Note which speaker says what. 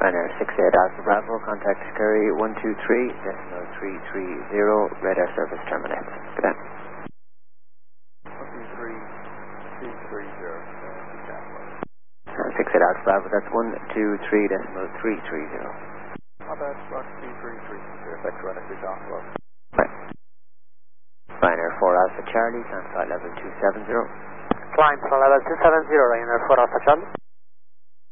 Speaker 1: Ryanair 68 Alpha Bravo, contact Curry 123.330, radar service terminates. Good day.
Speaker 2: 123.330.
Speaker 1: 68 Alpha Bravo, that's 123.330.
Speaker 2: How about Rock 2330, that's Ryanair 6 Alpha?
Speaker 1: Right. Ryanair 4 Alpha Charlie, climb flight level 270.
Speaker 3: Climb flight level 270, Ryanair 4 Alpha Charlie.